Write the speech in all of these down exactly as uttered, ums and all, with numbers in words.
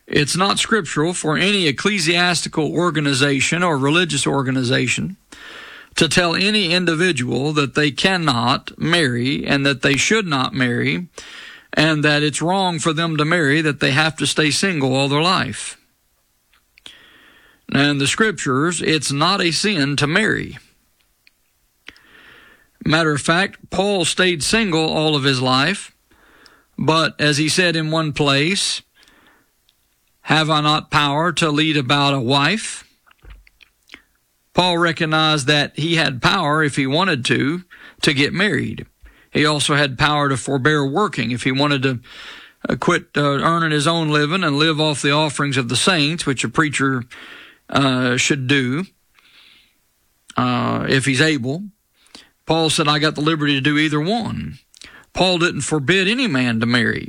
It's not scriptural for any ecclesiastical organization or religious organization to tell any individual that they cannot marry and that they should not marry and that it's wrong for them to marry, that they have to stay single all their life. And in the scriptures, it's not a sin to marry. Matter of fact, Paul stayed single all of his life, but as he said in one place, have I not power to lead about a wife? Paul recognized that he had power, if he wanted to, to get married. He also had power to forbear working if he wanted to uh, quit uh, earning his own living and live off the offerings of the saints, which a preacher uh, should do uh, if he's able. Paul said, I got the liberty to do either one. Paul didn't forbid any man to marry.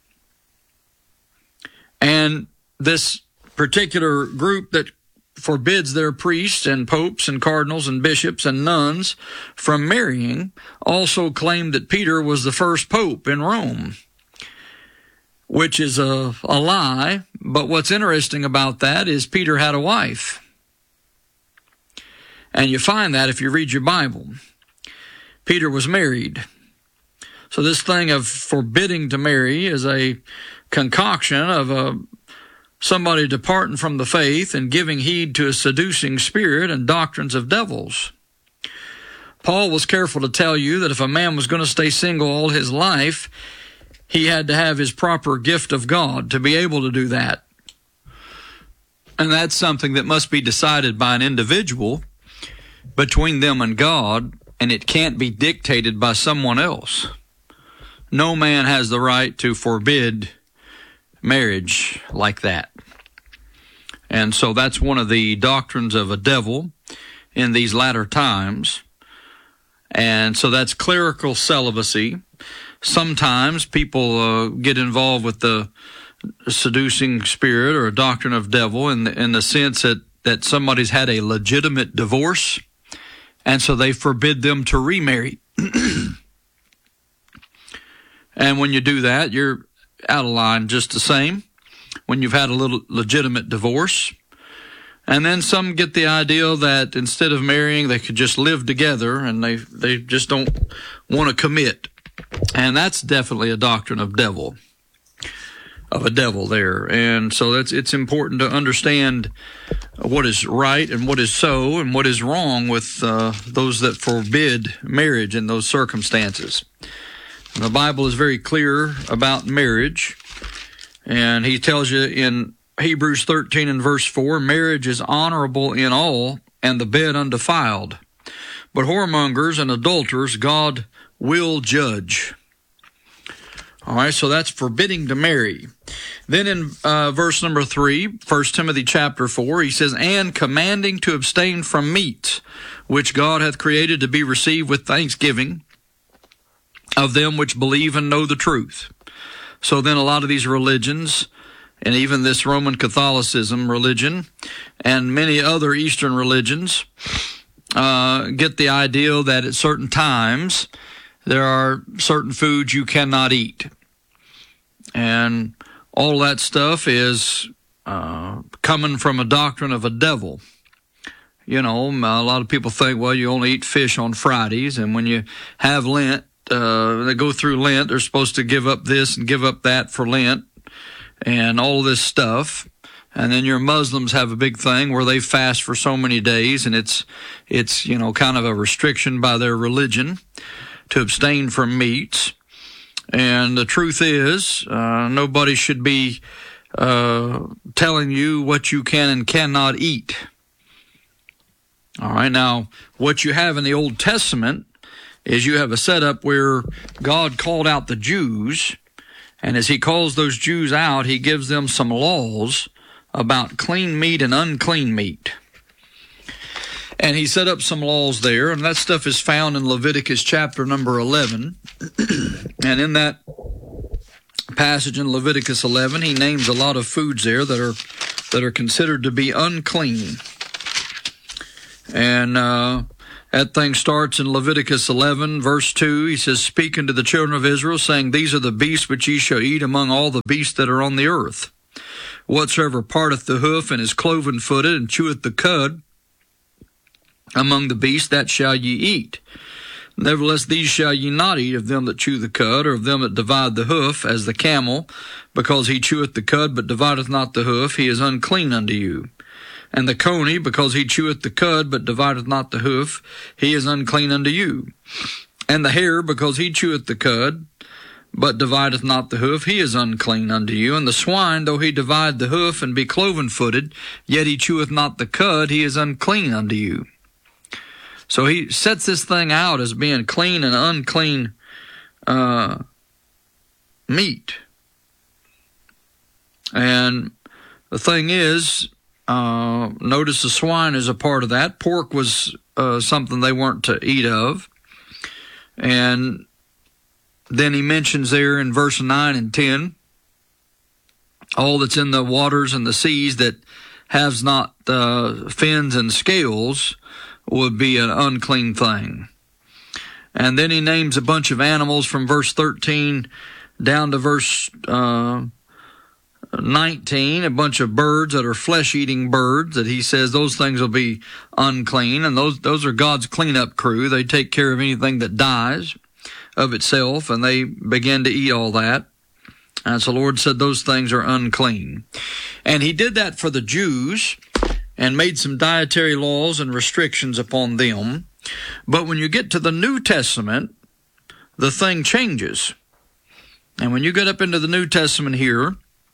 And this particular group that forbids their priests and popes and cardinals and bishops and nuns from marrying also claimed that Peter was the first pope in Rome, which is a, a lie. But what's interesting about that is Peter had a wife. And you find that if you read your Bible. Peter was married. So this thing of forbidding to marry is a concoction of a somebody departing from the faith and giving heed to a seducing spirit and doctrines of devils. Paul was careful to tell you that if a man was going to stay single all his life, he had to have his proper gift of God to be able to do that. And that's something that must be decided by an individual between them and God, and it can't be dictated by someone else. No man has the right to forbid marriage like that. And so that's one of the doctrines of a devil in these latter times. And so that's clerical celibacy. Sometimes people uh, get involved with the seducing spirit or a doctrine of devil in the, in the sense that, that somebody's had a legitimate divorce, and so they forbid them to remarry. And when you do that, you're out of line just the same when you've had a little legitimate divorce. And then some get the idea that instead of marrying, they could just live together, and they, they just don't want to commit. And that's definitely a doctrine of devil, of a devil there. And so that's it's important to understand what is right and what is so and what is wrong with uh, those that forbid marriage in those circumstances. The Bible is very clear about marriage, and he tells you in Hebrews thirteen and verse four, marriage is honorable in all, and the bed undefiled. But whoremongers and adulterers God will judge. All right, so that's forbidding to marry. Then in uh, verse number three, First Timothy chapter four, he says, and commanding to abstain from meats, which God hath created to be received with thanksgiving, of them which believe and know the truth. So then a lot of these religions, and even this Roman Catholicism religion, and many other Eastern religions, uh, get the idea that at certain times there are certain foods you cannot eat. And all that stuff is uh, coming from a doctrine of a devil. You know, a lot of people think, well, you only eat fish on Fridays, and when you have Lent, Uh, they go through Lent, they're supposed to give up this and give up that for Lent and all this stuff. And then your Muslims have a big thing where they fast for so many days, and it's, it's you know, kind of a restriction by their religion to abstain from meats. And the truth is, uh, nobody should be uh, telling you what you can and cannot eat. All right, now, what you have in the Old Testament is you have a setup where God called out the Jews, and as he calls those Jews out, he gives them some laws about clean meat and unclean meat. And he set up some laws there, and that stuff is found in Leviticus chapter number eleven. And in that passage in Leviticus eleven, he names a lot of foods there that are that are considered to be unclean. And uh that thing starts in Leviticus eleven, verse two. He says, speaking to the children of Israel, saying, these are the beasts which ye shall eat among all the beasts that are on the earth. Whatsoever parteth the hoof and is cloven footed and cheweth the cud among the beasts, that shall ye eat. Nevertheless, these shall ye not eat, of them that chew the cud, or of them that divide the hoof, as the camel, because he cheweth the cud, but divideth not the hoof, he is unclean unto you. And the coney, because he cheweth the cud, but divideth not the hoof, he is unclean unto you. And the hare, because he cheweth the cud, but divideth not the hoof, he is unclean unto you. And the swine, though he divide the hoof, and be cloven-footed, yet he cheweth not the cud, he is unclean unto you. So he sets this thing out as being clean and unclean uh, meat. And the thing is, uh, notice the swine is a part of that. Pork was uh, something they weren't to eat of. And then he mentions there in verse nine and ten, all that's in the waters and the seas that has not uh, fins and scales would be an unclean thing. And then he names a bunch of animals from verse thirteen down to verse uh, nineteen, a bunch of birds that are flesh-eating birds that he says those things will be unclean. And those, those are God's cleanup crew. They take care of anything that dies of itself, and they begin to eat all that. And so the Lord said those things are unclean. And he did that for the Jews, and made some dietary laws and restrictions upon them. But when you get to the New Testament, the thing changes. And when you get up into the New Testament here,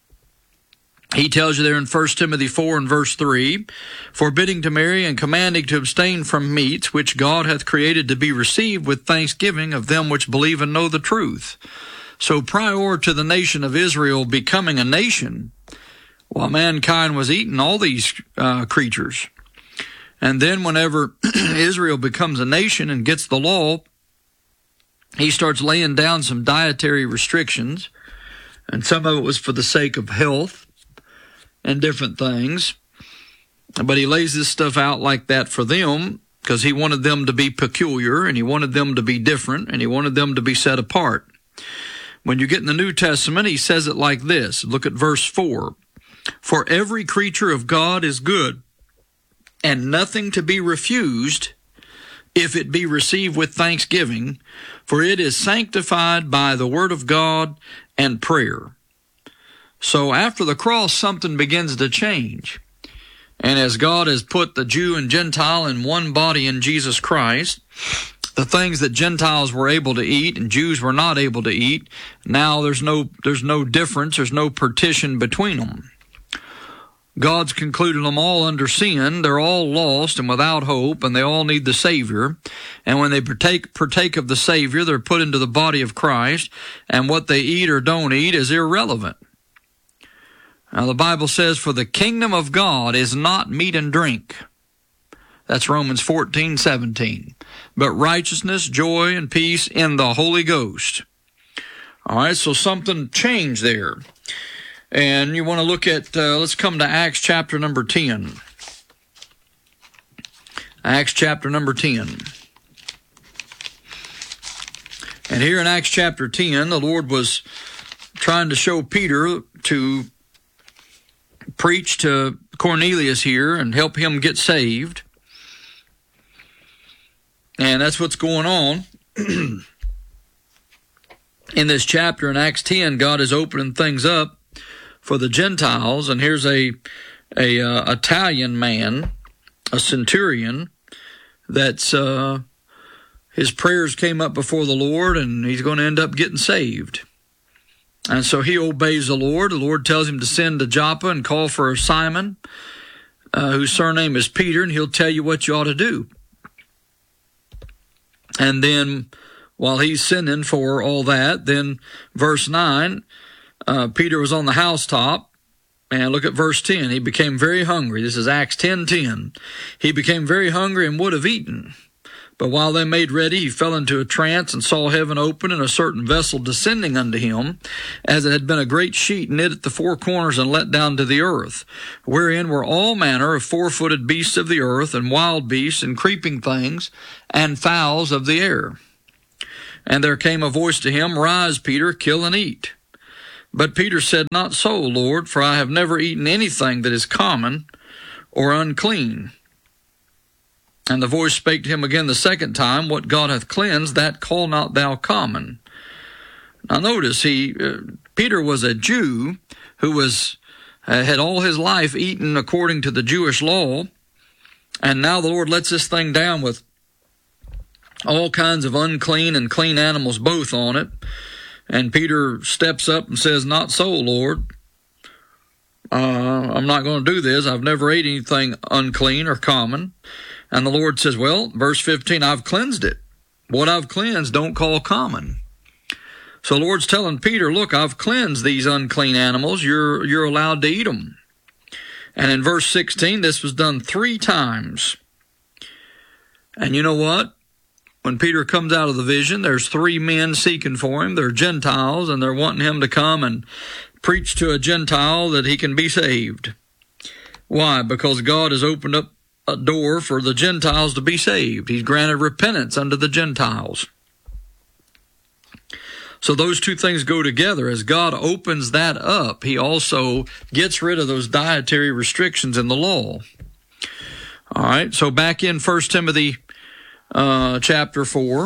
he tells you there in First Timothy four and verse three, forbidding to marry and commanding to abstain from meats, which God hath created to be received with thanksgiving of them which believe and know the truth. So prior to the nation of Israel becoming a nation, while mankind was eating all these uh, creatures. And then whenever Israel becomes a nation and gets the law, he starts laying down some dietary restrictions. And some of it was for the sake of health and different things. But he lays this stuff out like that for them because he wanted them to be peculiar, and he wanted them to be different, and he wanted them to be set apart. When you get in the New Testament, he says it like this. Look at verse four. For every creature of God is good, and nothing to be refused, if it be received with thanksgiving, for it is sanctified by the word of God and prayer. So after the cross, something begins to change. And as God has put the Jew and Gentile in one body in Jesus Christ, the things that Gentiles were able to eat and Jews were not able to eat, now there's no, there's no difference, there's no partition between them. God's concluded them all under sin. They're all lost and without hope, and they all need the Savior. And when they partake, partake of the Savior, they're put into the body of Christ, and what they eat or don't eat is irrelevant. Now, the Bible says, for the kingdom of God is not meat and drink. That's Romans fourteen seventeen. But righteousness, joy, and peace in the Holy Ghost. All right, so something changed there. And you want to look at, uh, let's come to Acts chapter number ten. Acts chapter number ten. And here in Acts chapter ten, the Lord was trying to show Peter to preach to Cornelius here and help him get saved. And that's what's going on. In this chapter in Acts ten, God is opening things up for the Gentiles, and here's a a uh, Italian man, a centurion, that's uh, his prayers came up before the Lord, and he's going to end up getting saved. And so he obeys the Lord. The Lord tells him to send to Joppa and call for Simon, uh, whose surname is Peter, and he'll tell you what you ought to do. And then while he's sending for all that, then verse nine, Uh, Peter was on the housetop, and look at verse ten. He became very hungry. This is Acts ten ten. He became very hungry and would have eaten. But while they made ready, he fell into a trance and saw heaven open and a certain vessel descending unto him, as it had been a great sheet knit at the four corners and let down to the earth, wherein were all manner of four-footed beasts of the earth, and wild beasts, and creeping things, and fowls of the air. And there came a voice to him, Rise, Peter, kill and eat. But Peter said, Not so, Lord, for I have never eaten anything that is common or unclean. And the voice spake to him again the second time, What God hath cleansed, that call not thou common. Now notice, he uh, Peter was a Jew who was uh, had all his life eaten according to the Jewish law, and now the Lord lets this thing down with all kinds of unclean and clean animals both on it. And Peter steps up and says, Not so, Lord. Uh, I'm not going to do this. I've never ate anything unclean or common. And the Lord says, well, verse fifteen, I've cleansed it. What I've cleansed, don't call common. So the Lord's telling Peter, look, I've cleansed these unclean animals. You're, you're allowed to eat them. And in verse sixteen, this was done three times. And you know what? When Peter comes out of the vision, there's three men seeking for him. They're Gentiles, and they're wanting him to come and preach to a Gentile that he can be saved. Why? Because God has opened up a door for the Gentiles to be saved. He's granted repentance unto the Gentiles. So those two things go together. As God opens that up, he also gets rid of those dietary restrictions in the law. All right, so back in First Timothy Uh, chapter four.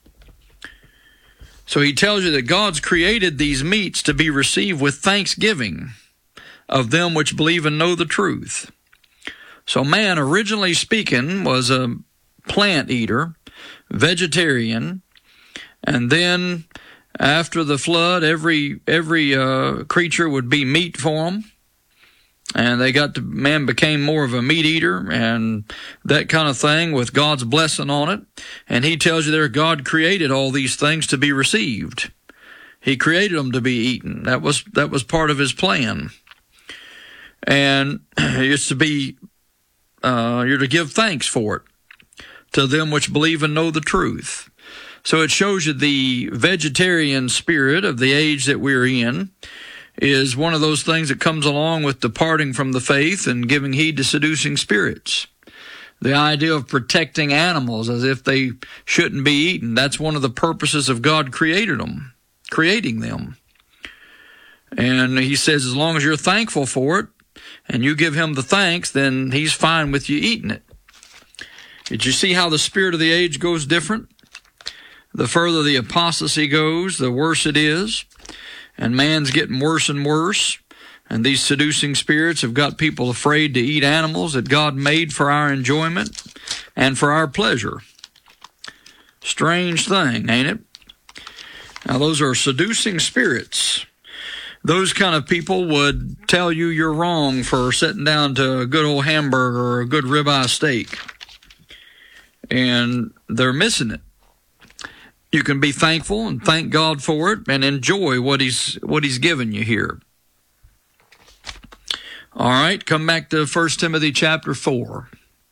So he tells you that God's created these meats to be received with thanksgiving of them which believe and know the truth. So man, originally speaking, was a plant eater, vegetarian, and then after the flood, every every uh, creature would be meat for them. And they got to, man became more of a meat eater and that kind of thing with God's blessing on it. And he tells you there God created all these things to be received. He created them to be eaten. That was that was part of his plan. And it's to be, uh, you're to give thanks for it to them which believe and know the truth. So it shows you the vegetarian spirit of the age that we're in is one of those things that comes along with departing from the faith and giving heed to seducing spirits. The idea of protecting animals as if they shouldn't be eaten, that's one of the purposes of God created them, creating them. And he says as long as you're thankful for it and you give him the thanks, then he's fine with you eating it. Did you see how the spirit of the age goes different? The further the apostasy goes, the worse it is. And man's getting worse and worse. And these seducing spirits have got people afraid to eat animals that God made for our enjoyment and for our pleasure. Strange thing, ain't it? Now, those are seducing spirits. Those kind of people would tell you you're wrong for sitting down to a good old hamburger or a good ribeye steak. And they're missing it. You can be thankful and thank God for it and enjoy what he's what he's given you here. All right, come back to First Timothy chapter four.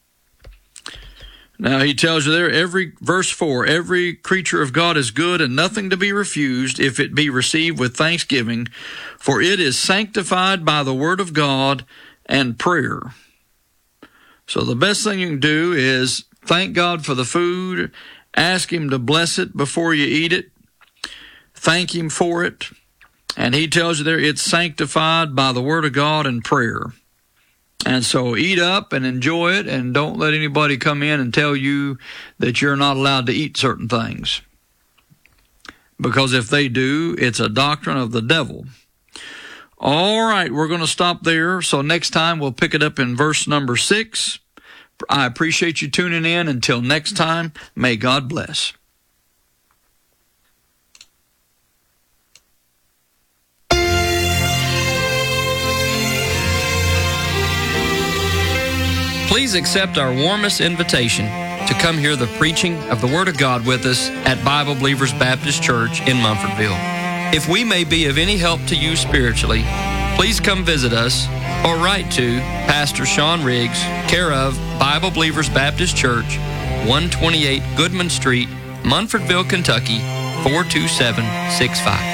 Now he tells you there, every verse four, every creature of God is good and nothing to be refused if it be received with thanksgiving, for it is sanctified by the word of God and prayer. So the best thing you can do is thank God for the food. Ask him to bless it before you eat it. Thank him for it. And he tells you there it's sanctified by the word of God and prayer. And so eat up and enjoy it, and don't let anybody come in and tell you that you're not allowed to eat certain things. Because if they do, it's a doctrine of the devil. All right, we're going to stop there. So next time we'll pick it up in verse number six. I appreciate you tuning in. Until next time, may God bless. Please accept our warmest invitation to come hear the preaching of the Word of God with us at Bible Believers Baptist Church in Munfordville. If we may be of any help to you spiritually, please come visit us or write to Pastor Sean Riggs, care of Bible Believers Baptist Church, one twenty-eight Goodman Street, Munfordville, Kentucky, four two seven six five.